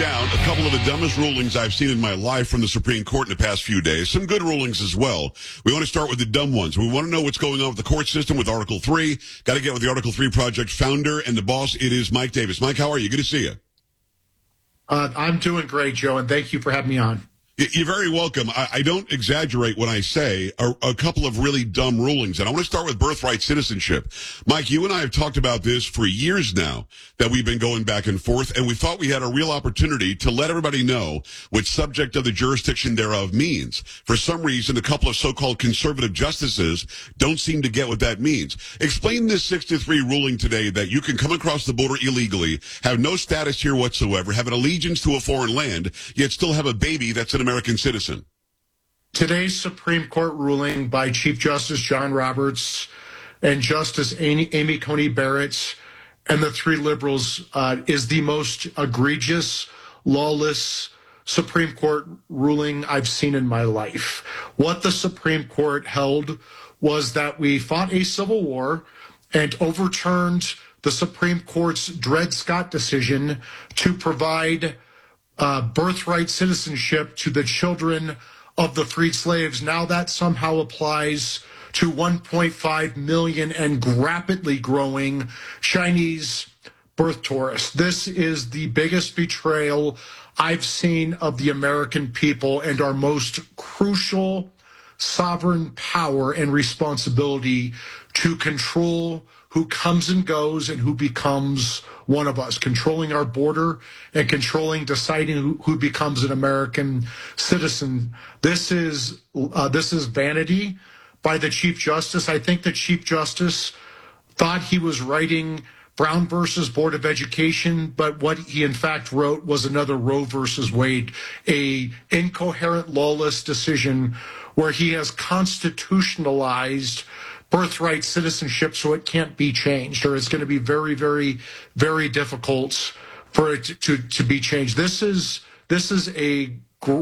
down a couple of the dumbest rulings I've seen in my life from the Supreme Court in the past few days. Some good rulings as well. We want to start with the dumb ones. We want to know what's going on with the court system with Article 3. Got to get with the Article 3 Project founder and the boss. It is Mike Davis. Mike, how are you? Good to see you. I'm doing great, Joe, and thank you for having me on. You're very welcome. I don't exaggerate when I say a couple of really dumb rulings. And I want to start with birthright citizenship. Mike, you and I have talked about this for years now, that we've been going back and forth, and we thought we had a real opportunity to let everybody know what subject of the jurisdiction thereof means. For some reason, a couple of so-called conservative justices don't seem to get what that means. Explain this 6-3 ruling today that you can come across the border illegally, have no status here whatsoever, have an allegiance to a foreign land, yet still have a baby that's an American citizen. Today's Supreme Court ruling by Chief Justice John Roberts and Justice Amy Coney Barrett and the three liberals is the most egregious, lawless Supreme Court ruling I've seen in my life. What the Supreme Court held was that we fought a civil war and overturned the Supreme Court's Dred Scott decision to provide birthright citizenship to the children of the freed slaves. Now that somehow applies to 1.5 million and rapidly growing Chinese birth tourists. This is the biggest betrayal I've seen of the American people and our most crucial sovereign power and responsibility to control who comes and goes and who becomes one of us, controlling our border and deciding who becomes an American citizen. This is vanity by the Chief Justice. I think the Chief Justice thought he was writing Brown versus Board of Education, but what he in fact wrote was another Roe versus Wade, a incoherent, lawless decision where he has constitutionalized birthright citizenship so it can't be changed, or it's going to be very, very, very difficult for it to be changed. This is a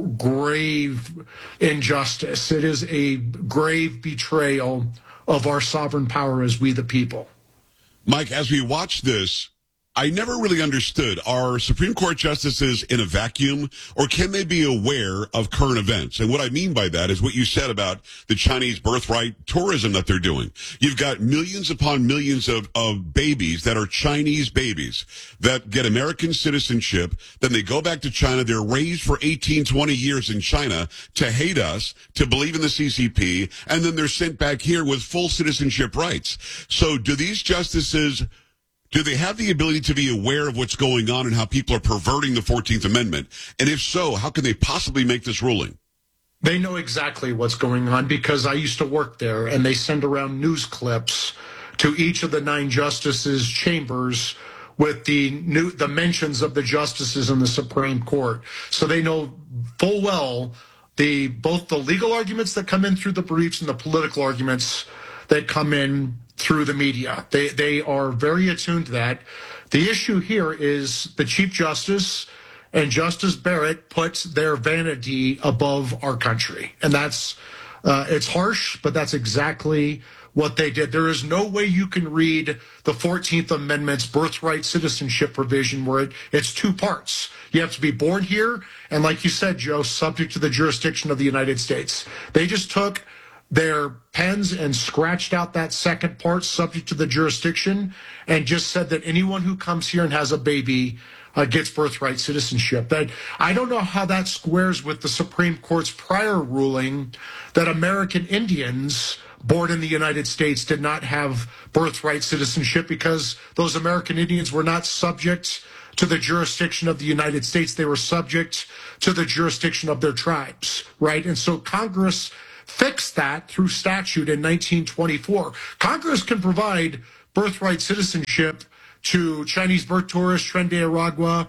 grave injustice. It is a grave betrayal of our sovereign power as we the people. Mike, as we watch this, I never really understood, are Supreme Court justices in a vacuum, or can they be aware of current events? And what I mean by that is what you said about the Chinese birthright tourism that they're doing. You've got millions upon millions of babies that are Chinese babies that get American citizenship. Then they go back to China. They're raised for 18, 20 years in China to hate us, to believe in the CCP, and then they're sent back here with full citizenship rights. So do these justices, do they have the ability to be aware of what's going on and how people are perverting the 14th Amendment? And if so, how can they possibly make this ruling? They know exactly what's going on because I used to work there, and they send around news clips to each of the 9 justices' chambers with the mentions of the justices in the Supreme Court. So they know full well both the legal arguments that come in through the briefs and the political arguments that come in through the media. They are very attuned to that. The issue here is the Chief Justice and Justice Barrett put their vanity above our country. And that's, it's harsh, but that's exactly what they did. There is no way you can read the 14th Amendment's birthright citizenship provision where it's 2 parts. You have to be born here, and like you said, Joe, subject to the jurisdiction of the United States. They just took their pens and scratched out that second part, subject to the jurisdiction, and just said that anyone who comes here and has a baby gets birthright citizenship. That I don't know how that squares with the Supreme Court's prior ruling that American Indians born in the United States did not have birthright citizenship because those American Indians were not subject to the jurisdiction of the United States. They were subject to the jurisdiction of their tribes, right? And so Congress fixed that through statute in 1924. Congress can provide birthright citizenship to Chinese birth tourists, Tren de Aragua,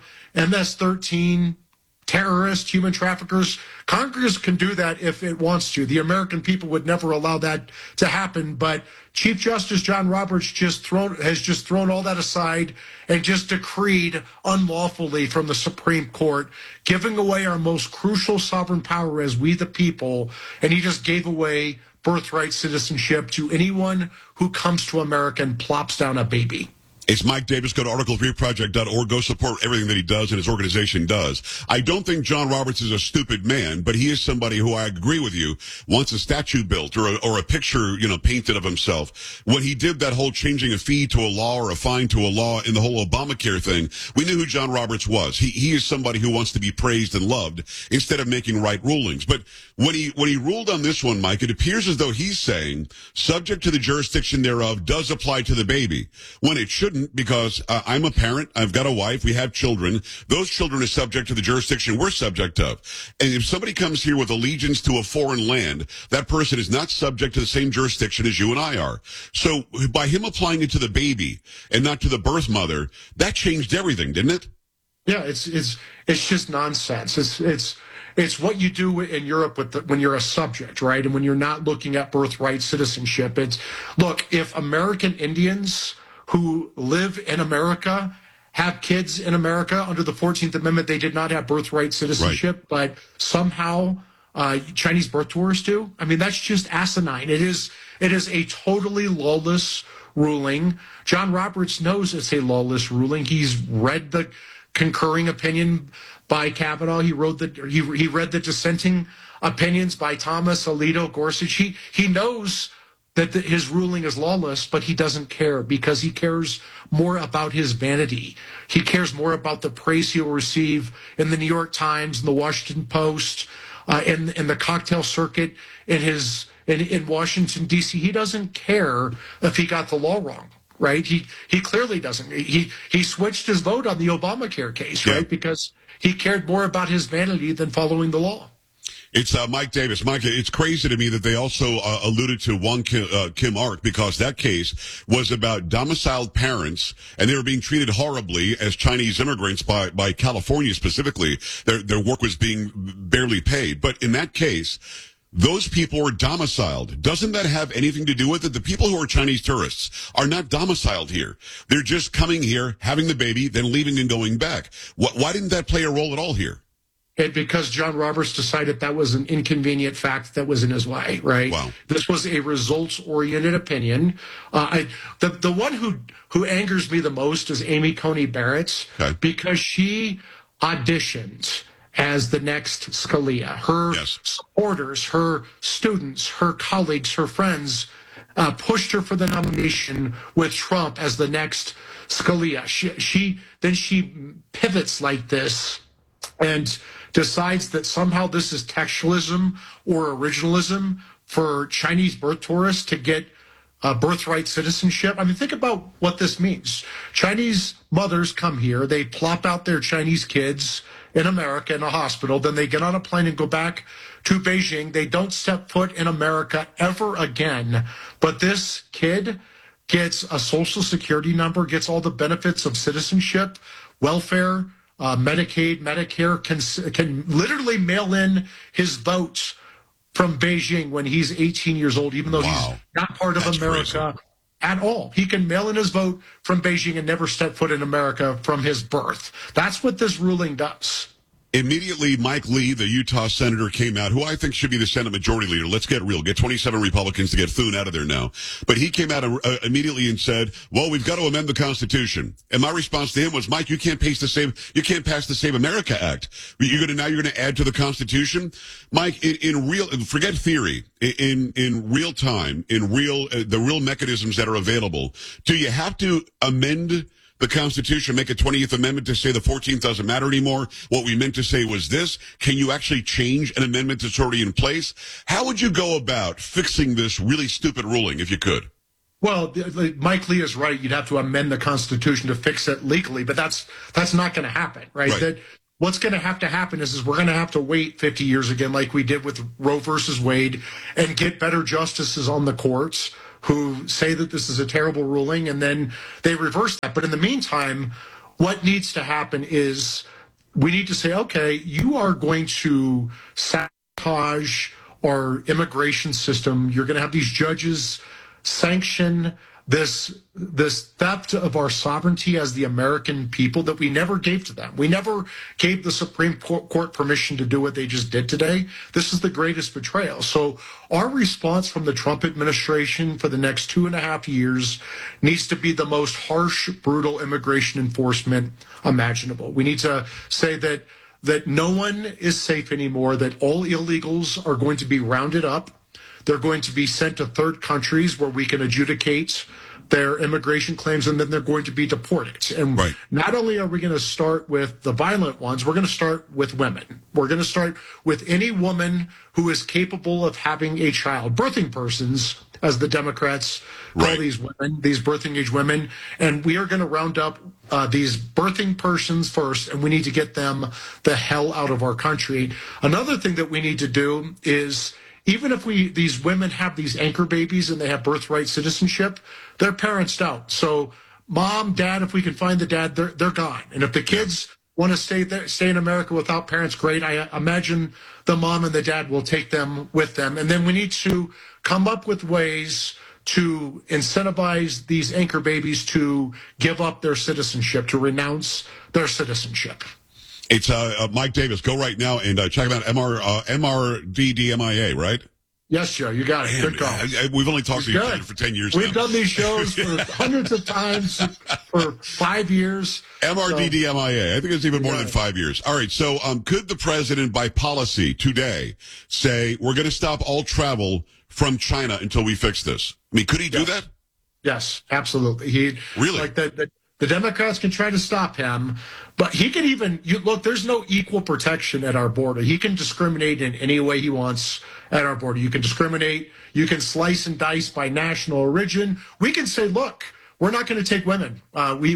MS-13, terrorists, human traffickers. Congress can do that if it wants to. The American people would never allow that to happen. But Chief Justice John Roberts has just thrown all that aside and just decreed unlawfully from the Supreme Court, giving away our most crucial sovereign power as we the people. And he just gave away birthright citizenship to anyone who comes to America and plops down a baby. It's Mike Davis. Go to article3project.org. Go support everything that he does and his organization does. I don't think John Roberts is a stupid man, but he is somebody who, I agree with you, wants a statue built or a picture, painted of himself. When he did that whole changing a fee to a law or a fine to a law in the whole Obamacare thing, we knew who John Roberts was. He is somebody who wants to be praised and loved instead of making right rulings. But when he ruled on this one, Mike, it appears as though he's saying, subject to the jurisdiction thereof does apply to the baby, when it shouldn't, because I'm a parent, I've got a wife, we have children. Those children are subject to the jurisdiction we're subject of. And if somebody comes here with allegiance to a foreign land, that person is not subject to the same jurisdiction as you and I are. So by him applying it to the baby and not to the birth mother, that changed everything, didn't it? Yeah, it's just nonsense. It's what you do in Europe when you're a subject, right? And when you're not looking at birthright citizenship. Look, if American Indians who live in America have kids in America under the 14th Amendment, they did not have birthright citizenship, right, but somehow Chinese birth tourists do. I mean, that's just asinine. It is a totally lawless ruling. John Roberts knows it's a lawless ruling. He's read the concurring opinion by Kavanaugh. He read the dissenting opinions by Thomas, Alito, Gorsuch. He knows that his ruling is lawless, but he doesn't care because he cares more about his vanity. He cares more about the praise he'll receive in the New York Times and the Washington Post, in the cocktail circuit in Washington, D.C. He doesn't care if he got the law wrong, right? He clearly doesn't. He switched his vote on the Obamacare case, right? Because he cared more about his vanity than following the law. It's Mike Davis. Mike, it's crazy to me that they also alluded to Wong Kim Ark, because that case was about domiciled parents, and they were being treated horribly as Chinese immigrants by California specifically. Their work was being barely paid. But in that case, those people were domiciled. Doesn't that have anything to do with it? The people who are Chinese tourists are not domiciled here. They're just coming here, having the baby, then leaving and going back. Why didn't that play a role at all here? Because John Roberts decided that was an inconvenient fact that was in his way, right? Wow. This was a results-oriented opinion. The one who angers me the most is Amy Coney Barrett, because she auditioned as the next Scalia. Her supporters, her students, her colleagues, her friends pushed her for the nomination with Trump as the next Scalia. Then she pivots like this and decides that somehow this is textualism or originalism for Chinese birth tourists to get birthright citizenship. I mean, think about what this means. Chinese mothers come here, they plop out their Chinese kids in America in a hospital, then they get on a plane and go back to Beijing. They don't step foot in America ever again. But this kid gets a social security number, gets all the benefits of citizenship, welfare, Medicaid, Medicare, can literally mail in his votes from Beijing when he's 18 years old, even though he's not part of America at all. He can mail in his vote from Beijing and never step foot in America from his birth. That's what this ruling does. Immediately, Mike Lee, the Utah senator, came out, who I think should be the Senate Majority Leader. Let's get real. Get 27 Republicans to get Thune out of there now. But he came out immediately and said, well, we've got to amend the Constitution. And my response to him was, Mike, you can't pass the Save America Act. You're going to add to the Constitution? Mike, forget theory. In real time, the real mechanisms that are available, do you have to amend the Constitution, make a 20th Amendment to say the 14th doesn't matter anymore? What we meant to say was this. Can you actually change an amendment that's already in place? How would you go about fixing this really stupid ruling if you could? Well, Mike Lee is right. You'd have to amend the Constitution to fix it legally, but that's not going to happen, right? What's going to happen is we're going to have to wait 50 years again, like we did with Roe versus Wade, and get better justices on the courts who say that this is a terrible ruling, and then they reverse that. But in the meantime, what needs to happen is we need to say, okay, you are going to sabotage our immigration system. You're going to have these judges sanction this theft of our sovereignty as the American people that we never gave to them. We never gave the Supreme Court permission to do what they just did today. This is the greatest betrayal. So our response from the Trump administration for the next 2.5 years needs to be the most harsh, brutal immigration enforcement imaginable. We need to say that no one is safe anymore, that all illegals are going to be rounded up. They're going to be sent to third countries where we can adjudicate their immigration claims, and then they're going to be deported. And not only are we going to start with the violent ones, we're going to start with women. We're going to start with any woman who is capable of having a child, birthing persons, as the Democrats call these women, these birthing age women. And we are going to round up these birthing persons first, and we need to get them the hell out of our country. Another thing that we need to do is, even if these women have these anchor babies and they have birthright citizenship, they're parentsed out. So mom, dad, if we can find the dad, they're gone. And if the kids want to stay in America without parents, great. I imagine the mom and the dad will take them with them. And then we need to come up with ways to incentivize these anchor babies to give up their citizenship, to renounce their citizenship. It's Mike Davis. Go right now and check him out. MRDDMIA, right? Yes, Joe, you got it. Good call. We've only talked to each other for 10 years We've done these shows for hundreds of times for 5 years. MRDDMIA. I think it's even more than 5 years. All right. So could the president, by policy today, say we're going to stop all travel from China until we fix this? I mean, could he do that? Yes, absolutely. Really? Like the Democrats can try to stop him, but he can even, look, there's no equal protection at our border. He can discriminate in any way he wants at our border. You can discriminate. You can slice and dice by national origin. We can say, look, we're not going to take women. We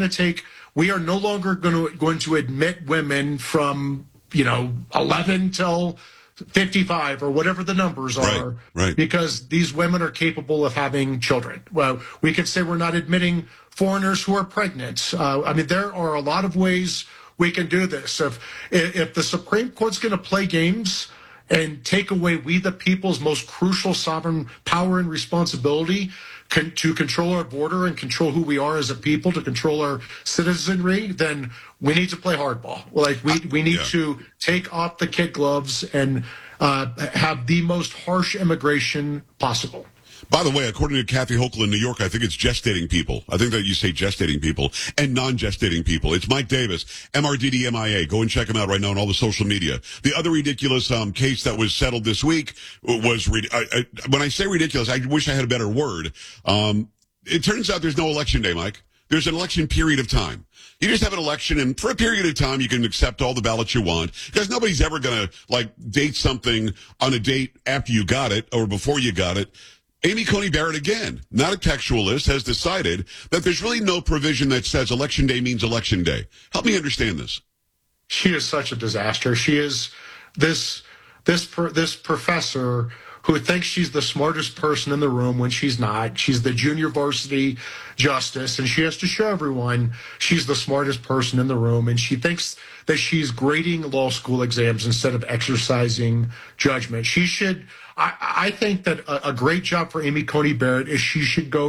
are no longer going to admit women from, 11 till 55 or whatever the numbers are, because these women are capable of having children. Well, we could say we're not admitting foreigners who are pregnant. There are a lot of ways we can do this. If the Supreme Court's going to play games and take away we the people's most crucial sovereign power and responsibility to control our border and control who we are as a people, to control our citizenry, then we need to play hardball. Like we need to take off the kid gloves and have the most harsh immigration possible. By the way, according to Kathy Hochul in New York, I think it's gestating people. I think that you say gestating people and non-gestating people. It's Mike Davis, MRDDMIA. Go and check him out right now on all the social media. The other ridiculous case that was settled this week was, when I say ridiculous, I wish I had a better word. It turns out there's no election day, Mike. There's an election period of time. You just have an election, and for a period of time, you can accept all the ballots you want, because nobody's ever going to, date something on a date after you got it or before you got it. Amy Coney Barrett, again, not a textualist, has decided that there's really no provision that says election day means election day. Help me understand this. She is such a disaster. She is this professor who thinks she's the smartest person in the room when she's not. She's the junior varsity justice, and she has to show everyone she's the smartest person in the room, and she thinks that she's grading law school exams instead of exercising judgment. I think that a great job for Amy Coney Barrett is she should go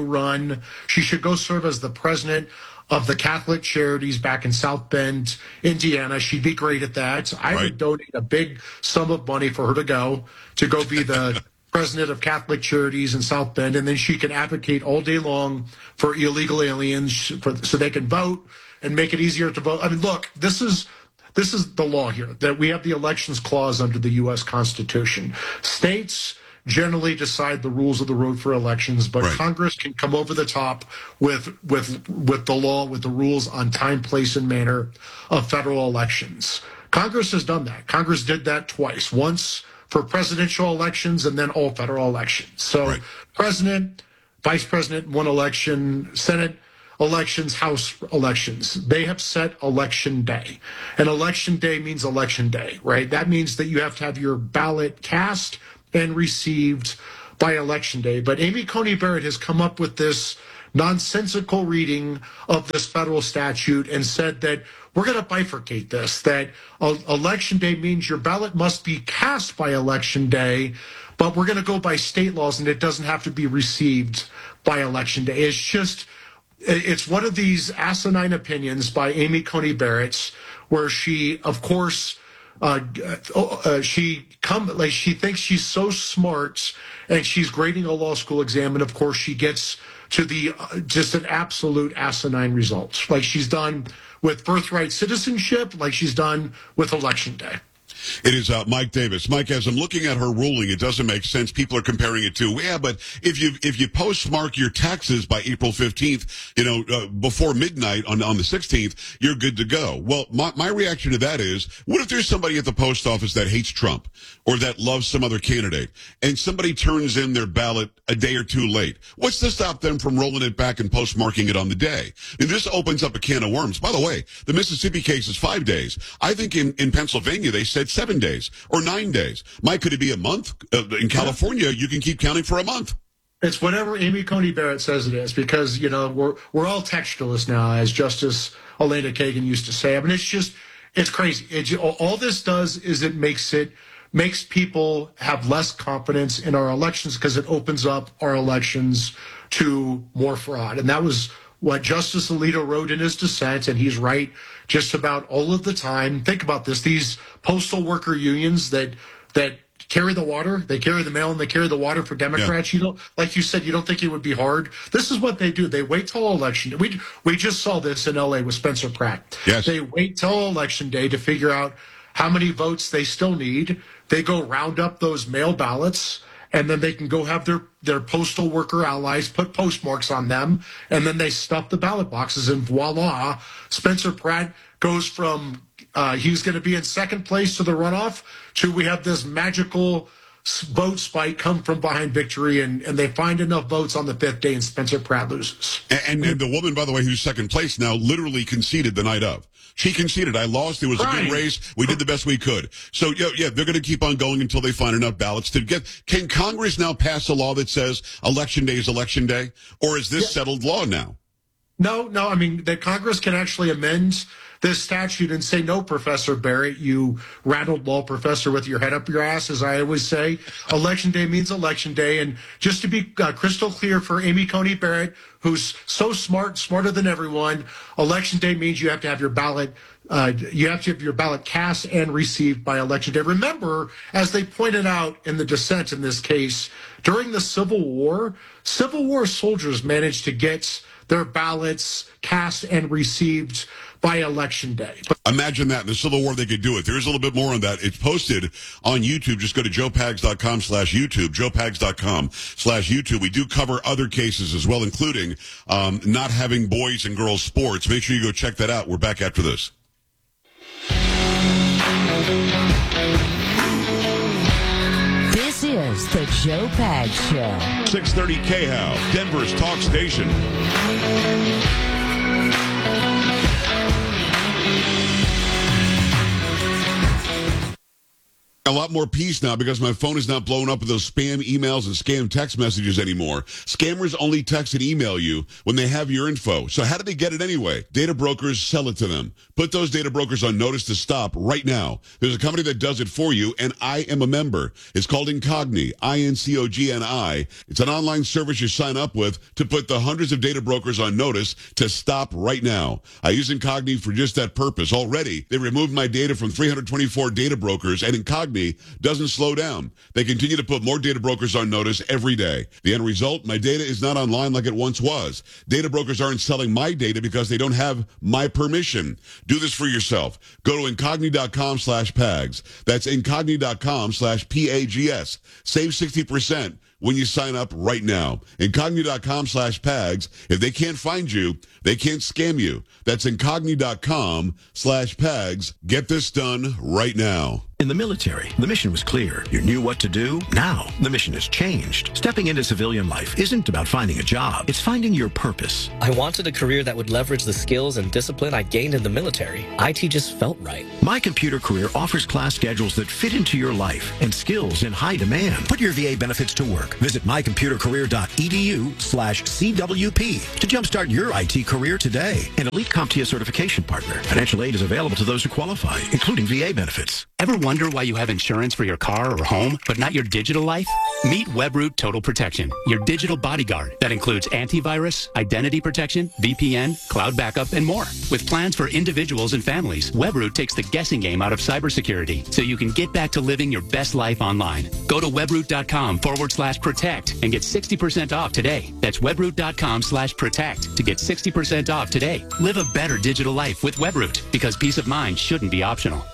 serve as the president of the Catholic Charities back in South Bend, Indiana. She'd be great at that. I would donate a big sum of money for her to go be the president of Catholic Charities in South Bend, and then she can advocate all day long for illegal aliens so they can vote and make it easier to vote. I mean, look, this is the law here, that we have the elections clause under the U.S. Constitution. States generally decide the rules of the road for elections, but Congress can come over the top with the law, with the rules on time, place, and manner of federal elections. Congress has done that. Congress did that twice, once for presidential elections and then all federal elections. So president, vice president, one election, Senate elections, House elections. They have set election day. And election day means election day, right? That means that you have to have your ballot cast and received by election day. But Amy Coney Barrett has come up with this nonsensical reading of this federal statute and said that we're going to bifurcate this, that election day means your ballot must be cast by election day, but we're going to go by state laws, and it doesn't have to be received by Election Day. It's one of these asinine opinions by Amy Coney Barrett, where she, of course, she thinks she's so smart, and she's grading a law school exam, and of course she gets to the just an absolute asinine result, like she's done with birthright citizenship, like she's done with Election Day. It is Mike Davis. Mike, as I'm looking at her ruling, it doesn't make sense. People are comparing it to, yeah, but if you postmark your taxes by April 15th, before midnight on the 16th, you're good to go. Well, my reaction to that is, what if there's somebody at the post office that hates Trump or that loves some other candidate, and somebody turns in their ballot a day or two late? What's to stop them from rolling it back and postmarking it on the day? And this opens up a can of worms. By the way, the Mississippi case is 5 days. I think in Pennsylvania, they said 7 days or 9 days. Mike, could it be a month? In California, you can keep counting for a month. It's whatever Amy Coney Barrett says it is, because, we're all textualists now, as Justice Elena Kagan used to say. I mean, it's crazy. All this does is it makes people have less confidence in our elections, because it opens up our elections to more fraud. And that was what Justice Alito wrote in his dissent, and he's right just about all of the time. Think about this. These postal worker unions that carry the water, they carry the mail, and they carry the water for Democrats. Yeah. Like you said, you don't think it would be hard. This is what they do. They wait till election. We just saw this in L.A. with Spencer Pratt. Yes. They wait till election day to figure out how many votes they still need. They go round up those mail ballots, and then they can go have their postal worker allies put postmarks on them, and then they stuff the ballot boxes, and voila, Spencer Pratt goes from he was going to be in second place to the runoff to we have this magical vote spike come from behind victory, and they find enough votes on the 5th day, and Spencer Pratt loses. And the woman, by the way, who's second place now, literally conceded the night of. She conceded. I lost. It was a good race. We did the best we could. So, yeah, they're going to keep on going until they find enough ballots to get. Can Congress now pass a law that says Election Day is Election Day? Or is this settled law now? No. I mean, the Congress can actually amend this statute and say, no, Professor Barrett, you rattled law professor with your head up your ass, as I always say. Election Day means Election Day. And just to be crystal clear for Amy Coney Barrett, who's so smart, smarter than everyone, Election Day means you have to have your ballot cast and received by Election Day. Remember, as they pointed out in the dissent in this case, during the Civil War soldiers managed to get their ballots cast and received by Election Day. Imagine that in the Civil War they could do it. There's a little bit more on that. It's posted on YouTube. Just go to joepags.com/YouTube, joepags.com/YouTube. We do cover other cases as well, including not having boys and girls sports. Make sure you go check that out. We're back after this. This is the Joe Pags Show. 630 KHOW, Denver's talk station. A lot more peace now because my phone is not blowing up with those spam emails and scam text messages anymore. Scammers only text and email you when they have your info. So how do they get it anyway? Data brokers sell it to them. Put those data brokers on notice to stop right now. There's a company that does it for you, and I am a member. It's called Incogni, INCOGNI. It's an online service you sign up with to put the hundreds of data brokers on notice to stop right now. I use Incogni for just that purpose. Already, they removed my data from 324 data brokers, and Incogni doesn't slow down. They continue to put more data brokers on notice every day. The end result, my data is not online like it once was. Data brokers aren't selling my data because they don't have my permission. Do this for yourself. Go to incogni.com/pags. That's incogni.com/PAGS. Save 60% when you sign up right now. Incogni.com/pags. If they can't find you, they can't scam you. That's incogni.com/pags. Get this done right now. In the military, the mission was clear. You knew what to do. Now, the mission has changed. Stepping into civilian life isn't about finding a job. It's finding your purpose. I wanted a career that would leverage the skills and discipline I gained in the military. IT just felt right. My Computer Career offers class schedules that fit into your life and skills in high demand. Put your VA benefits to work. work. Visit mycomputercareer.edu/CWP to jumpstart your IT career today. An Elite CompTIA certification partner. Financial aid is available to those who qualify, including VA benefits. Ever wonder why you have insurance for your car or home, but not your digital life? Meet WebRoot Total Protection, your digital bodyguard that includes antivirus, identity protection, VPN, cloud backup, and more. With plans for individuals and families, WebRoot takes the guessing game out of cybersecurity so you can get back to living your best life online. Go to webroot.com/protect and get 60% off today. That's webroot.com/protect to get 60% off today. Live a better digital life with WebRoot because peace of mind shouldn't be optional.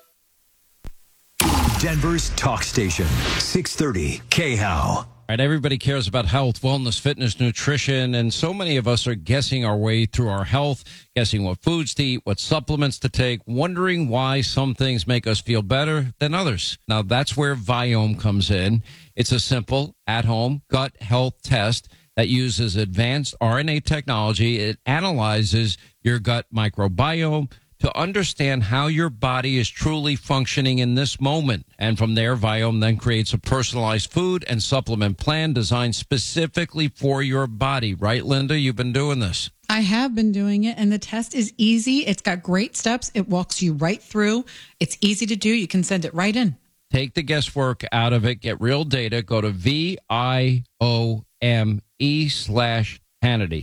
Denver's talk station, 630 KHOW. Right, everybody cares about health, wellness, fitness, nutrition, and so many of us are guessing our way through our health, guessing what foods to eat, what supplements to take, wondering why some things make us feel better than others. Now, that's where Viome comes in. It's a simple, at-home gut health test that uses advanced RNA technology. It analyzes your gut microbiome to understand how your body is truly functioning in this moment. And from there, Viome then creates a personalized food and supplement plan designed specifically for your body. Right, Linda? You've been doing this. I have been doing it, and the test is easy. It's got great steps. It walks you right through. It's easy to do. You can send it right in. Take the guesswork out of it. Get real data. Go to VIOME/Hannity.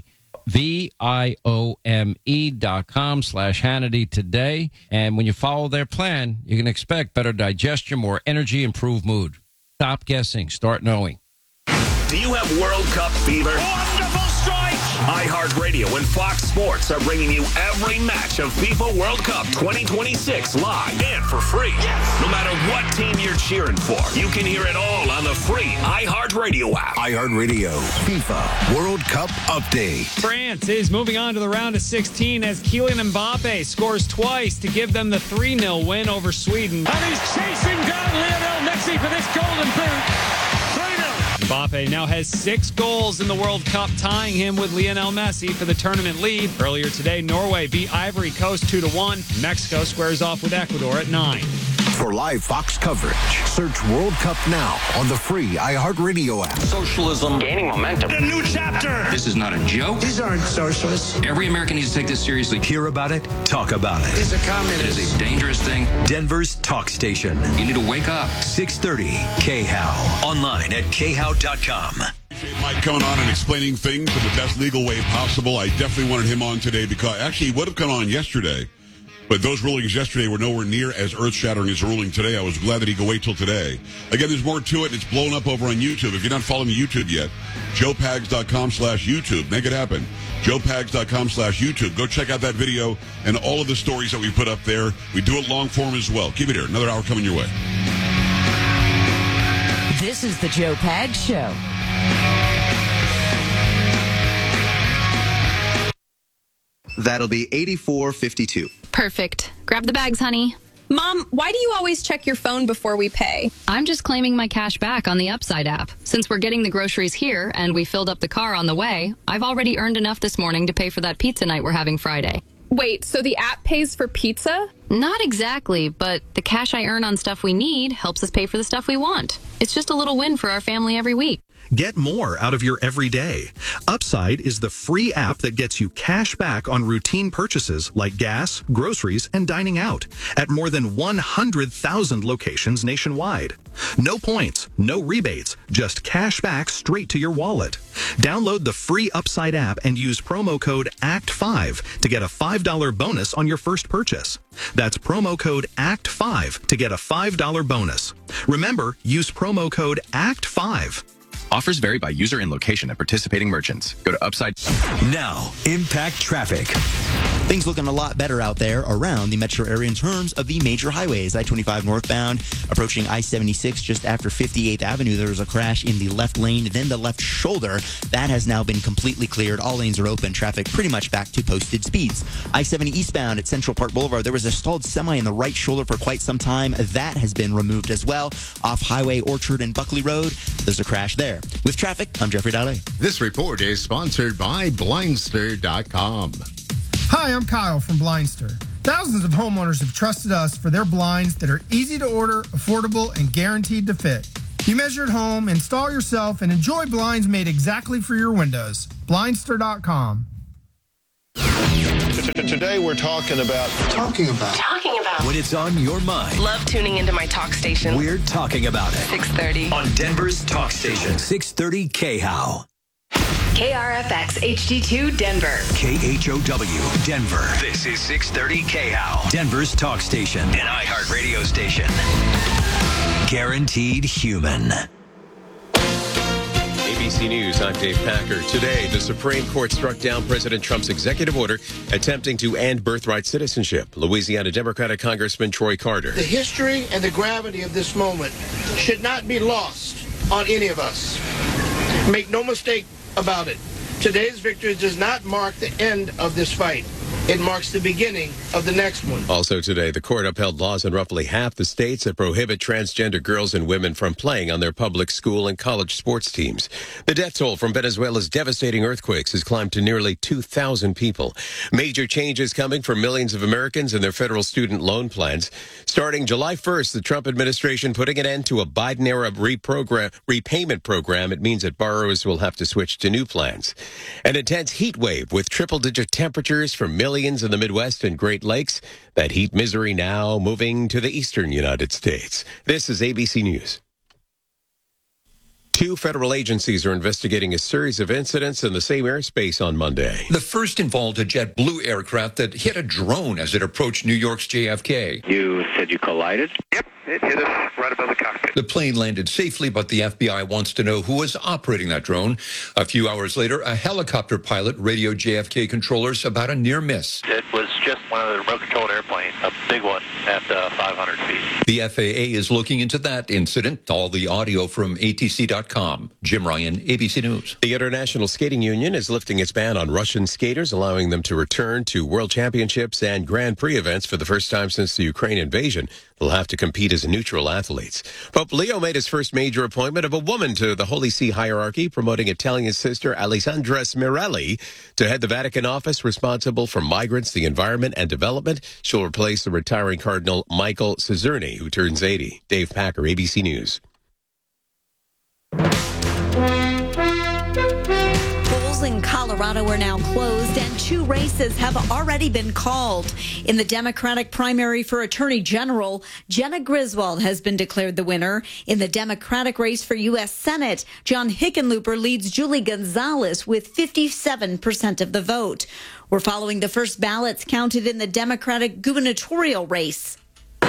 VIOME.com/Hannity today. And when you follow their plan, you can expect better digestion, more energy, improved mood. Stop guessing. Start knowing. Do you have World Cup fever? Wonderful strike! iHeartRadio and Fox Sports are bringing you every match of FIFA World Cup 2026 live and for free. Yes! No matter what team you're cheering for, you can hear it all on the free iHeartRadio app. iHeartRadio FIFA World Cup update. France is moving on to the round of 16 as Kylian Mbappe scores twice to give them the 3-0 win over Sweden. And he's chasing down Lionel Messi for this golden boot. Mbappe now has 6 goals in the World Cup, tying him with Lionel Messi for the tournament lead. Earlier today, Norway beat Ivory Coast 2-1. Mexico squares off with Ecuador at 9. For live Fox coverage, search World Cup now on the free iHeartRadio app. Socialism gaining momentum. A new chapter. This is not a joke. These aren't socialists. Every American needs to take this seriously. Hear about it, talk about it. He's a communist. It is a dangerous thing. Denver's talk station. You need to wake up. 630 KHOW. Online at KHOW.com. Mike coming on and explaining things in the best legal way possible. I definitely wanted him on today because actually he would have come on yesterday. But those rulings yesterday were nowhere near as earth-shattering as the ruling today. I was glad that he could wait till today. Again, there's more to it. It's blown up over on YouTube. If you're not following YouTube yet, joepags.com/YouTube. Make it happen. joepags.com/YouTube. Go check out that video and all of the stories that we put up there. We do it long form as well. Keep it here. Another hour coming your way. This is the Joe Pags Show. That'll be $84.52. Perfect. Grab the bags, honey. Mom, why do you always check your phone before we pay? I'm just claiming my cash back on the Upside app. Since we're getting the groceries here and we filled up the car on the way, I've already earned enough this morning to pay for that pizza night we're having Friday. Wait, so the app pays for pizza? Not exactly, but the cash I earn on stuff we need helps us pay for the stuff we want. It's just a little win for our family every week. Get more out of your everyday. Upside is the free app that gets you cash back on routine purchases like gas, groceries, and dining out at more than 100,000 locations nationwide. No points, no rebates, just cash back straight to your wallet. Download the free Upside app and use promo code ACT5 to get a $5 bonus on your first purchase. That's promo code ACT5 to get a $5 bonus. Remember, use promo code ACT5. Offers vary by user and location at participating merchants. Go to Upside. Now, Impact Traffic. Things looking a lot better out there around the metro area in terms of the major highways. I-25 northbound, approaching I-76 just after 58th Avenue. There was a crash in the left lane, then the left shoulder. That has now been completely cleared. All lanes are open. Traffic pretty much back to posted speeds. I-70 eastbound at Central Park Boulevard. There was a stalled semi in the right shoulder for quite some time. That has been removed as well. Off Highway Orchard and Buckley Road, there's a crash there. With traffic, I'm Jeffrey Dahle. This report is sponsored by Blindster.com. Hi, I'm Kyle from Blindster. Thousands of homeowners have trusted us for their blinds that are easy to order, affordable, and guaranteed to fit. You measure at home, install yourself, and enjoy blinds made exactly for your windows. Blindster.com. Today we're talking about when it's on your mind. Love tuning into my talk station. We're talking about it. 630 on Denver's talk station. 630 KHOW. KRFX HD2 Denver. KHOW Denver. This is 630 KHOW. Denver's talk station. An iHeart radio station. Guaranteed human. ABC News, I'm Dave Packer. Today, the Supreme Court struck down President Trump's executive order attempting to end birthright citizenship. Louisiana Democratic Congressman Troy Carter. The history and the gravity of this moment should not be lost on any of us. Make no mistake about it. Today's victory does not mark the end of this fight. It marks the beginning of the next one. Also today, the court upheld laws in roughly half the states that prohibit transgender girls and women from playing on their public school and college sports teams. The death toll from Venezuela's devastating earthquakes has climbed to nearly 2,000 people. Major changes coming for millions of Americans and their federal student loan plans. Starting July 1st, the Trump administration putting an end to a Biden-era repayment program. It means that borrowers will have to switch to new plans. An intense heat wave with triple-digit temperatures for millions in the Midwest and Great Lakes. That heat misery now moving to the eastern United States. This is ABC News. 2 federal agencies are investigating a series of incidents in the same airspace on Monday. The first involved a JetBlue aircraft that hit a drone as it approached New York's JFK. You said you collided? Yep, it hit us right above the cockpit. The plane landed safely, but the FBI wants to know who was operating that drone. A few hours later, a helicopter pilot radioed JFK controllers about a near miss. It was just one of the remote-controlled airplanes, a big one at 500 feet. The FAA is looking into that incident. All the audio from ATC.com. Jim Ryan, ABC News. The International Skating Union is lifting its ban on Russian skaters, allowing them to return to World Championships and Grand Prix events for the first time since the Ukraine invasion. They'll have to compete as neutral athletes. Pope Leo made his first major appointment of a woman to the Holy See hierarchy, promoting Italian sister Alessandra Smirelli to head the Vatican office responsible for migrants, the environment, and development. She'll replace the retiring Cardinal Michael Cesarni, who turns 80. Dave Packer, ABC News. Polls in Colorado are now closed and 2 races have already been called. In the Democratic primary for Attorney General, Jenna Griswold has been declared the winner. In the Democratic race for U.S. Senate, John Hickenlooper leads Julie Gonzalez with 57% of the vote. We're following the first ballots counted in the Democratic gubernatorial race.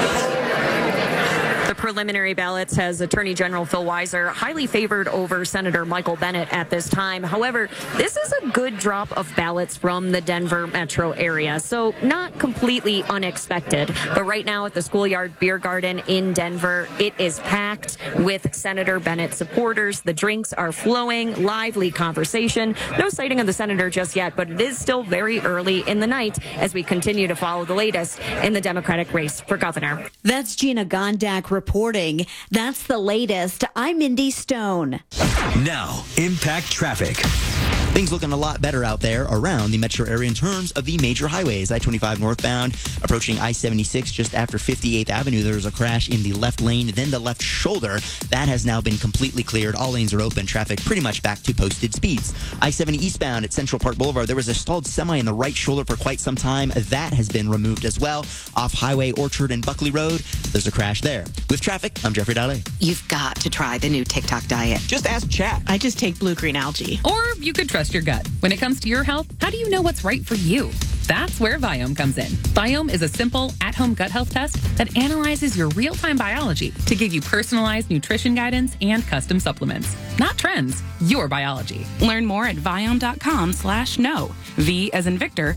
The preliminary ballots has Attorney General Phil Weiser highly favored over Senator Michael Bennet at this time. However, this is a good drop of ballots from the Denver metro area, so not completely unexpected. But right now at the Schoolyard Beer Garden in Denver, it is packed with Senator Bennet supporters. The drinks are flowing, lively conversation. No sighting of the senator just yet, but it is still very early in the night as we continue to follow the latest in the Democratic race for governor. That's Gina Gondak reporting. That's the latest. I'm Mindy Stone. Now, Impact Traffic. Things looking a lot better out there around the metro area in terms of the major highways. I-25 northbound, approaching I-76 just after 58th Avenue. There was a crash in the left lane, then the left shoulder. That has now been completely cleared. All lanes are open. Traffic pretty much back to posted speeds. I-70 eastbound at Central Park Boulevard. There was a stalled semi in the right shoulder for quite some time. That has been removed as well. Off Highway Orchard and Buckley Road, there's a crash there. With traffic, I'm Jeffrey Dahle. You've got to try the new TikTok diet. Just ask Chat. I just take blue-green algae. Or you could trust your gut. When it comes to your health, how do you know what's right for you? That's where Viome comes in. Viome is a simple, at-home gut health test that analyzes your real-time biology to give you personalized nutrition guidance and custom supplements. Not trends, your biology. Learn more at Viome.com/know. V as in Victor,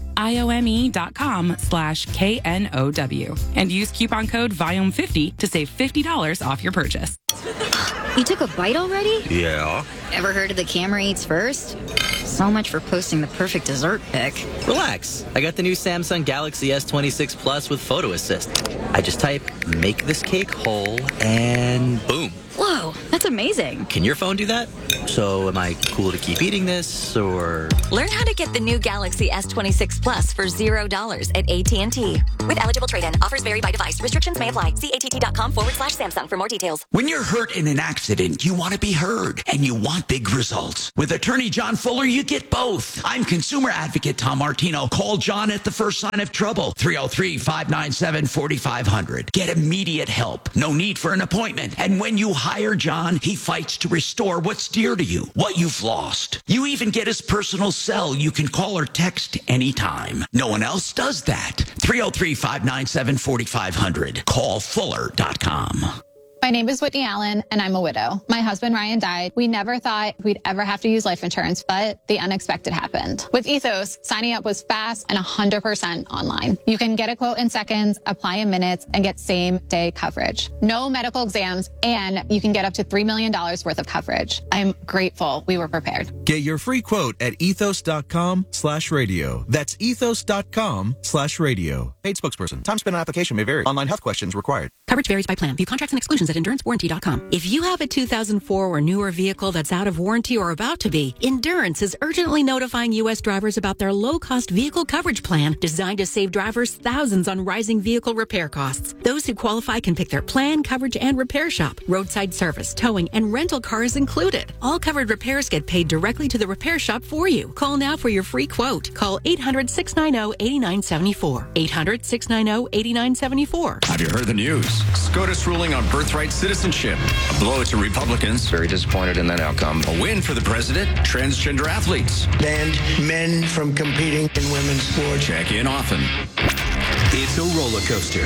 IOME.com/KNOW. And use coupon code Viome50 to save $50 off your purchase. You took a bite already? Yeah. Ever heard of the camera eats first? So much for posting the perfect dessert pic. Relax. I got the new Samsung Galaxy S26 Plus with Photo Assist. I just type, make this cake whole, and boom. Whoa, that's amazing. Can your phone do that? So am I cool to keep eating this, or? Learn how to get the new Galaxy S26 Plus for $0 at AT&T. With eligible trade-in, offers vary by device. Restrictions may apply. See att.com/Samsung for more details. When you're hurt in an accident, you want to be heard, and you want big results. With attorney John Fuller, you get both. I'm consumer advocate Tom Martino. Call John at the first sign of trouble. 303-597-4500. Get immediate help. No need for an appointment. And when you hire John, he fights to restore what's dear to you, what you've lost. You even get his personal cell. You can call or text anytime. No one else does that. 303-597-4500. Call Fuller.com. My name is Whitney Allen, and I'm a widow. My husband, Ryan, died. We never thought we'd ever have to use life insurance, but the unexpected happened. With Ethos, signing up was fast and 100% online. You can get a quote in seconds, apply in minutes, and get same-day coverage. No medical exams, and you can get up to $3 million worth of coverage. I'm grateful we were prepared. Get your free quote at ethos.com/radio. That's ethos.com/radio. Paid spokesperson. Time spent on application may vary. Online health questions required. Coverage varies by plan. View contracts and exclusions at EnduranceWarranty.com. If you have a 2004 or newer vehicle that's out of warranty or about to be, Endurance is urgently notifying U.S. drivers about their low-cost vehicle coverage plan designed to save drivers thousands on rising vehicle repair costs. Those who qualify can pick their plan, coverage, and repair shop. Roadside service, towing, and rental cars included. All covered repairs get paid directly to the repair shop for you. Call now for your free quote. Call 800-690-8974. 800-690-8974. Have you heard the news? SCOTUS ruling on birthright citizenship. A blow to Republicans. Very disappointed in that outcome. A win for the president. Transgender athletes. Banned men from competing in women's sports. Check in often. It's a roller coaster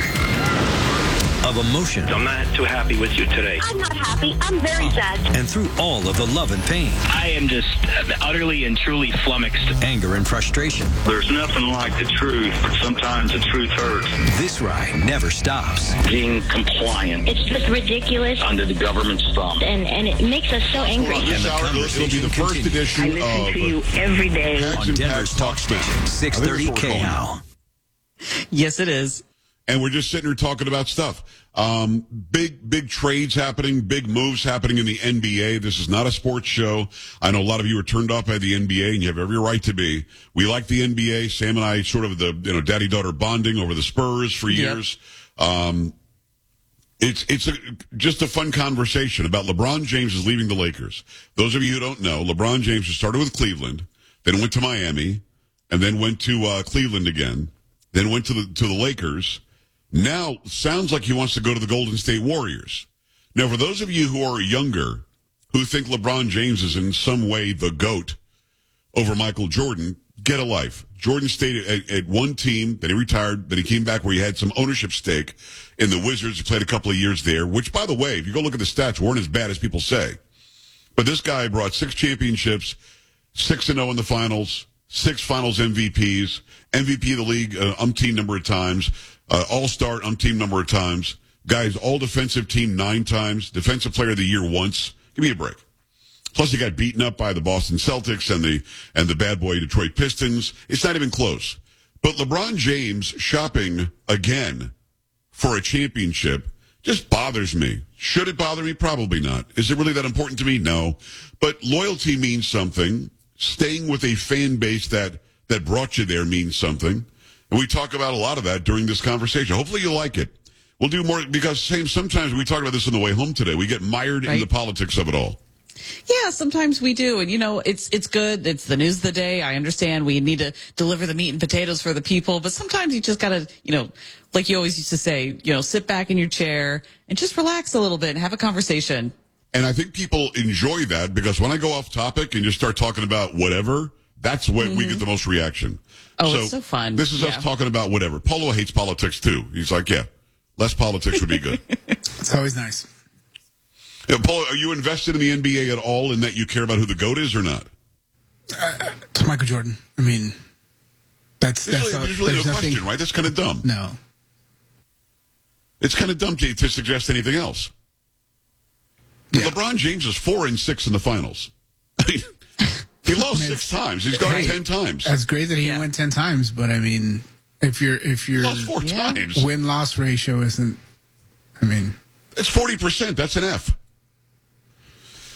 of emotion. I'm not too happy with you today. I'm not happy. I'm very sad. And through all of the love and pain. I am just utterly and truly flummoxed. Anger and frustration. There's nothing like the truth, but sometimes the truth hurts. This ride never stops. Being compliant. It's just ridiculous. Under the government's thumb. And it makes us so angry. And the conversation will be the first edition I listen to you every day. on Denver's Talk Station, 630 KHOW. Yes, it is. And we're just sitting here talking about stuff. Big trades happening, big moves happening in the NBA. This is not a sports show. I know a lot of you are turned off by the NBA, and you have every right to be. We like the NBA. Sam and I sort of daddy-daughter bonding over the Spurs for years. It's just a fun conversation about LeBron James is leaving the Lakers. Those of you who don't know, LeBron James started with Cleveland, then went to Miami, and then went to Cleveland again, then went to the Lakers. Now, sounds like he wants to go to the Golden State Warriors. Now, for those of you who are younger, who think LeBron James is in some way the GOAT over Michael Jordan, get a life. Jordan stayed at one team, then he retired, then he came back where he had some ownership stake in the Wizards. He played a couple of years there, which, by the way, if you go look at the stats, weren't as bad as people say. But this guy brought 6 championships, 6-0 in the finals, 6 finals MVPs, MVP of the league umpteen number of times, all-star umpteen number of times. Guys, all-defensive team 9 times, defensive player of the year once. Give me a break. Plus, he got beaten up by the Boston Celtics and the bad boy Detroit Pistons. It's not even close. But LeBron James shopping again for a championship just bothers me. Should it bother me? Probably not. Is it really that important to me? No. But loyalty means something. Staying with a fan base that brought you there means something. And we talk about a lot of that during this conversation. Hopefully you like it. We'll do more because sometimes we talk about this on the way home today. We get mired in the politics of it all. Yeah, sometimes we do. And, it's good. It's the news of the day. I understand we need to deliver the meat and potatoes for the people. But sometimes you just got to, like you always used to say, sit back in your chair and just relax a little bit and have a conversation. And I think people enjoy that because when I go off topic and just start talking about whatever, that's when we get the most reaction. Oh, it's so fun. This is us talking about whatever. Polo hates politics too. He's like, yeah, less politics would be good. It's always nice. Yeah, Polo, are you invested in the NBA at all in that you care about who the GOAT is or not? It's Michael Jordan. I mean, that's really no question, right? That's kind of dumb. No. It's kind of dumb to suggest anything else. Yeah. LeBron James is 4-6 in the finals. He lost 6 times. He's gone 10 times. That's great that he went 10 times, but I mean, if your lost 4 times. Win-loss ratio isn't, I mean, it's 40%. That's an F.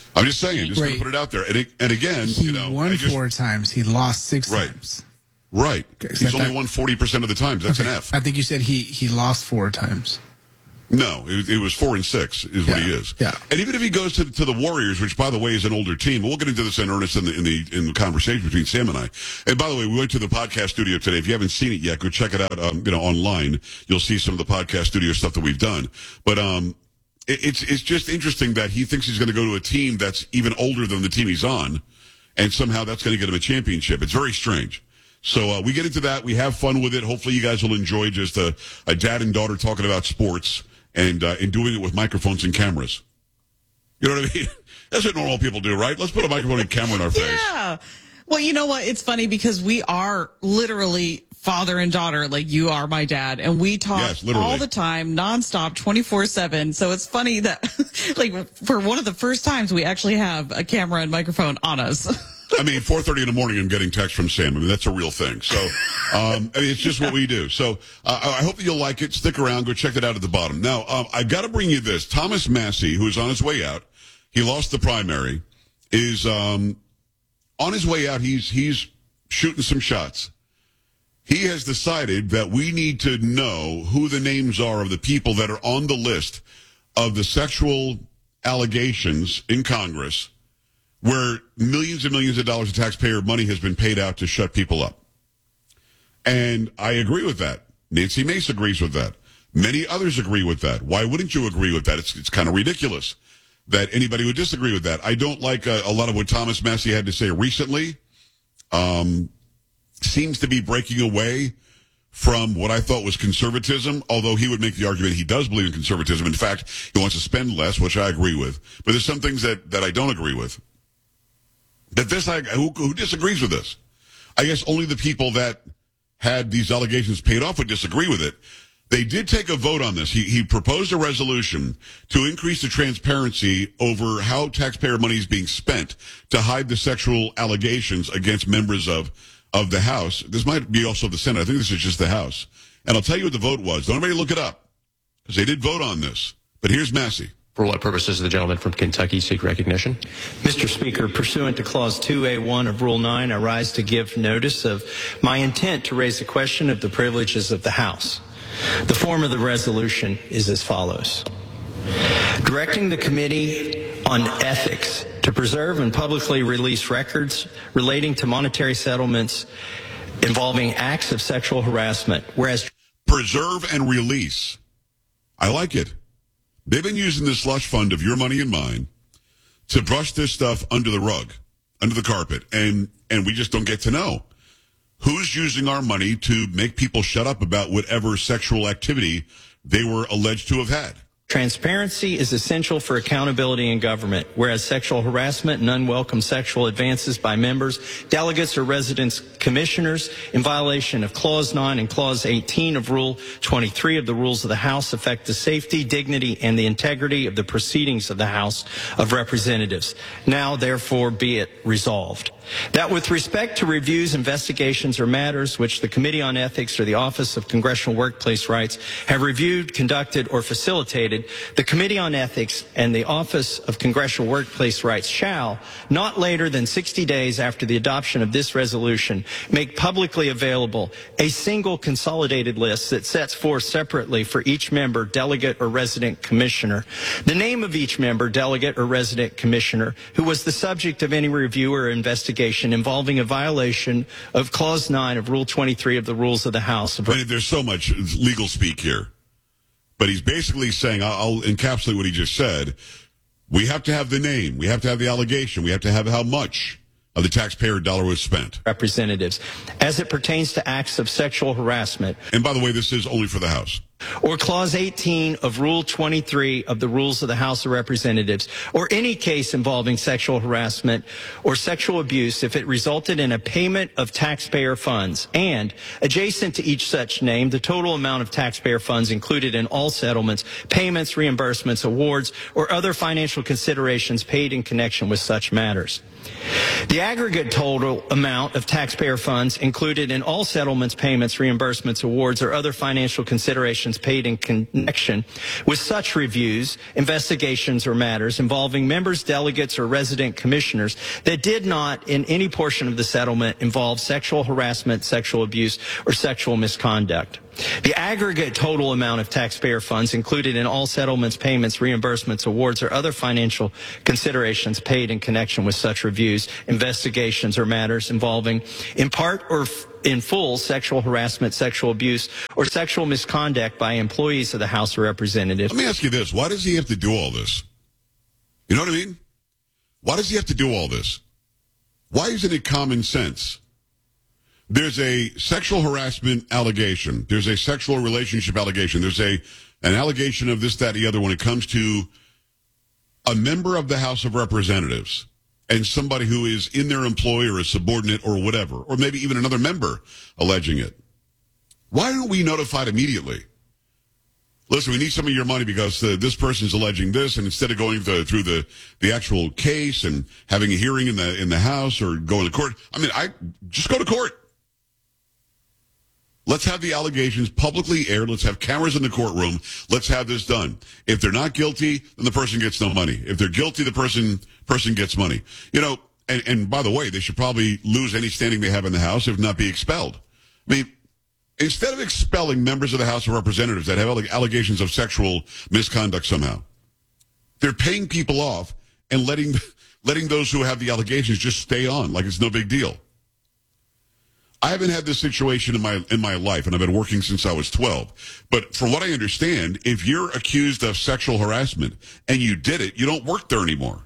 I'm just saying, just going to put it out there. And again, he won 4 times. He lost 6 times. Right. Okay, He's only won 40% of the times. That's an F. I think you said he lost 4 times. No, it was 4 and 6 is what he is. Yeah. And even if he goes to the Warriors, which by the way is an older team, we'll get into this in earnest in the conversation between Sam and I. And by the way, we went to the podcast studio today. If you haven't seen it yet, go check it out. Online, you'll see some of the podcast studio stuff that we've done. But it's just interesting that he thinks he's going to go to a team that's even older than the team he's on, and somehow that's going to get him a championship. It's very strange. So we get into that. We have fun with it. Hopefully you guys will enjoy just a dad and daughter talking about sports and doing it with microphones and cameras. You know what I mean? That's what normal people do, right? Let's put a microphone and camera in our face. Yeah. Well, you know what? It's funny because we are literally father and daughter, like you are my dad, and we talk all the time, nonstop, 24/7. So it's funny that, like, for one of the first times, we actually have a camera and microphone on us. I mean, 4:30 in the morning, I'm getting text from Sam. I mean, that's a real thing. So, it's just what we do. So, I hope that you'll like it. Stick around. Go check it out at the bottom. Now, I've got to bring you this. Thomas Massie, who is on his way out, he lost the primary, is on his way out. He's shooting some shots. He has decided that we need to know who the names are of the people that are on the list of the sexual allegations in Congress where millions and millions of dollars of taxpayer money has been paid out to shut people up. And I agree with that. Nancy Mace agrees with that. Many others agree with that. Why wouldn't you agree with that? It's kind of ridiculous that anybody would disagree with that. I don't like a lot of what Thomas Massie had to say recently. Seems to be breaking away from what I thought was conservatism, although he would make the argument he does believe in conservatism. In fact, he wants to spend less, which I agree with. But there's some things that I don't agree with. But who disagrees with this? I guess only the people that had these allegations paid off would disagree with it. They did take a vote on this. He proposed a resolution to increase the transparency over how taxpayer money is being spent to hide the sexual allegations against members of the House. This might be also the Senate. I think this is just the House. And I'll tell you what the vote was. Don't anybody look it up, because they did vote on this. But here's Massie. For what purpose does the gentleman from Kentucky seek recognition? Mr. Speaker, pursuant to Clause 2A1 of Rule 9, I rise to give notice of my intent to raise the question of the privileges of the House. The form of the resolution is as follows. Directing the Committee on Ethics to preserve and publicly release records relating to monetary settlements involving acts of sexual harassment, whereas... Preserve and release. I like it. They've been using the slush fund of your money and mine to brush this stuff under the rug, under the carpet, and we just don't get to know who's using our money to make people shut up about whatever sexual activity they were alleged to have had. Transparency is essential for accountability in government, whereas sexual harassment and unwelcome sexual advances by members, delegates, or residents commissioners in violation of Clause 9 and Clause 18 of Rule 23 of the Rules of the House affect the safety, dignity, and the integrity of the proceedings of the House of Representatives. Now, therefore, be it resolved that with respect to reviews, investigations, or matters which the Committee on Ethics or the Office of Congressional Workplace Rights have reviewed, conducted, or facilitated, the Committee on Ethics and the Office of Congressional Workplace Rights shall, not later than 60 days after the adoption of this resolution, make publicly available a single consolidated list that sets forth separately for each member, delegate, or resident commissioner the name of each member, delegate, or resident commissioner who was the subject of any review or investigation involving a violation of Clause 9 of Rule 23 of the Rules of the House. There's so much legal speak here. But he's basically saying, I'll encapsulate what he just said. We have to have the name. We have to have the allegation. We have to have how much of the taxpayer dollar was spent. Representatives, as it pertains to acts of sexual harassment. And by the way, this is only for the House. Or Clause 18 of Rule 23 of the Rules of the House of Representatives, or any case involving sexual harassment or sexual abuse if it resulted in a payment of taxpayer funds, and adjacent to each such name, the total amount of taxpayer funds included in all settlements, payments, reimbursements, awards, or other financial considerations paid in connection with such matters. The aggregate total amount of taxpayer funds included in all settlements, payments, reimbursements, awards, or other financial considerations considerations paid in connection with such reviews, investigations, or matters involving members, delegates, or resident commissioners that did not, in any portion of the settlement, involve sexual harassment, sexual abuse, or sexual misconduct. The aggregate total amount of taxpayer funds included in all settlements, payments, reimbursements, awards, or other financial considerations paid in connection with such reviews, investigations, or matters involving, in part or in full, sexual harassment, sexual abuse, or sexual misconduct by employees of the House of Representatives. Let me ask you this. Why does he have to do all this? You know what I mean? Why does he have to do all this? Why isn't it common sense? There's a sexual harassment allegation. There's a sexual relationship allegation. There's an allegation of this, that, the other when it comes to a member of the House of Representatives and somebody who is in their employ or a subordinate or whatever, or maybe even another member alleging it. Why aren't we notified immediately? Listen, we need some of your money because this person's alleging this, and instead of going through the actual case and having a hearing in the House or going to court, I just go to court. Let's have the allegations publicly aired. Let's have cameras in the courtroom. Let's have this done. If they're not guilty, then the person gets no money. If they're guilty, the person gets money. You know, and by the way, they should probably lose any standing they have in the House, if not be expelled. I mean, instead of expelling members of the House of Representatives that have allegations of sexual misconduct somehow, they're paying people off and letting those who have the allegations just stay on like it's no big deal. I haven't had this situation in my life, and I've been working since I was 12. But from what I understand, if you're accused of sexual harassment and you did it, you don't work there anymore.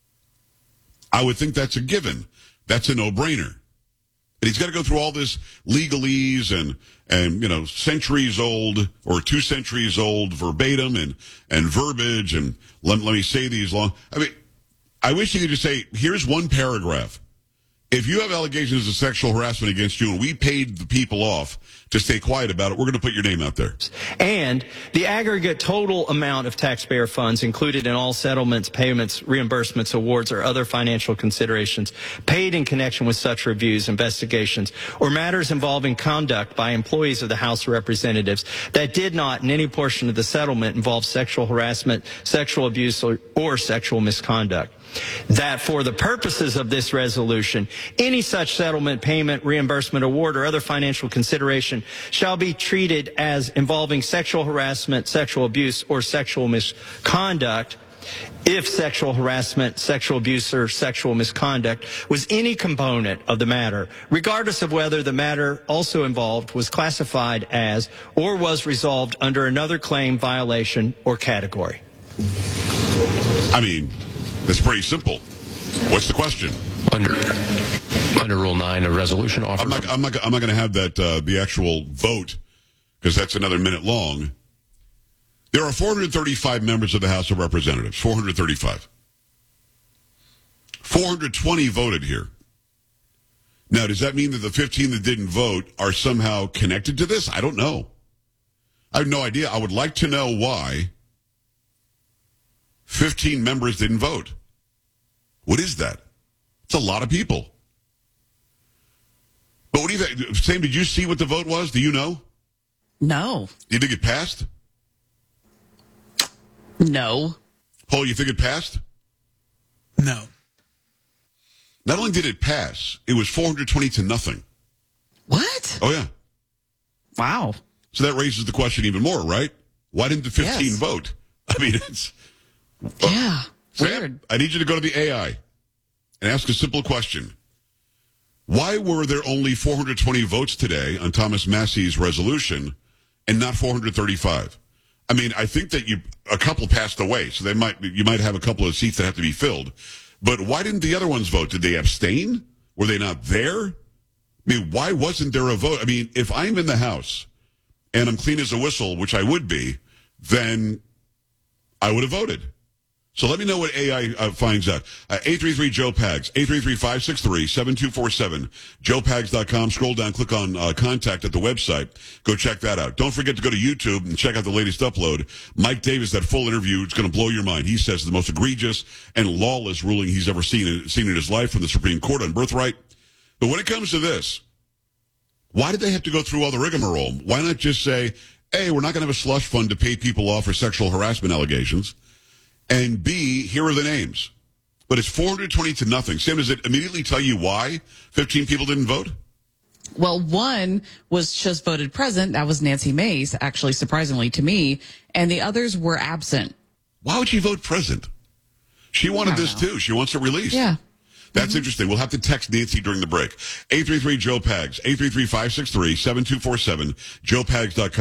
I would think that's a given. That's a no-brainer. And he's got to go through all this legalese and you know, centuries old or 2 centuries old verbatim and verbiage and let me say these long. I mean, I wish he could just say, here's one paragraph. If you have allegations of sexual harassment against you and we paid the people off to stay quiet about it, we're going to put your name out there. And the aggregate total amount of taxpayer funds included in all settlements, payments, reimbursements, awards, or other financial considerations paid in connection with such reviews, investigations, or matters involving conduct by employees of the House of Representatives that did not in any portion of the settlement involve sexual harassment, sexual abuse, or sexual misconduct. That for the purposes of this resolution, any such settlement, payment, reimbursement, award, or other financial consideration shall be treated as involving sexual harassment, sexual abuse, or sexual misconduct if sexual harassment, sexual abuse, or sexual misconduct was any component of the matter, regardless of whether the matter also involved was classified as or was resolved under another claim, violation, or category. I mean, that's pretty simple. What's the question? Under Rule 9, a resolution offered. I'm not going to have that the actual vote because that's another minute long. There are 435 members of the House of Representatives. 435. 420 voted here. Now, does that mean that the 15 that didn't vote are somehow connected to this? I don't know. I have no idea. I would like to know why 15 members didn't vote. What is that? It's a lot of people. But what do you think? Sam, did you see what the vote was? Do you know? No. You think it passed? No. Paul, you think it passed? No. Not only did it pass, it was 420 to nothing. What? Oh, yeah. Wow. So that raises the question even more, right? Why didn't the 15 vote? I mean, it's... Yeah. Sam, weird. I need you to go to the AI and ask a simple question. Why were there only 420 votes today on Thomas Massey's resolution and not 435? I mean, I think that a couple passed away, so you might have a couple of seats that have to be filled. But why didn't the other ones vote? Did they abstain? Were they not there? I mean, why wasn't there a vote? I mean, if I'm in the House and I'm clean as a whistle, which I would be, then I would have voted. So let me know what AI finds out. 833-JOE-PAGS, 833-563-7247, joepags.com. Scroll down, click on contact at the website. Go check that out. Don't forget to go to YouTube and check out the latest upload. Mike Davis, that full interview, it's going to blow your mind. He says the most egregious and lawless ruling he's ever seen in his life from the Supreme Court on birthright. But when it comes to this, why did they have to go through all the rigmarole? Why not just say, A, we're not going to have a slush fund to pay people off for sexual harassment allegations. And B, here are the names. But it's 420 to nothing. Sam, does it immediately tell you why 15 people didn't vote? Well, one was just voted present. That was Nancy Mace, actually, surprisingly to me. And the others were absent. Why would she vote present? She wanted this too. She wants it released. Yeah. That's interesting. We'll have to text Nancy during the break. 833-JOE-PAGS, 833-563-7247, joepags.com.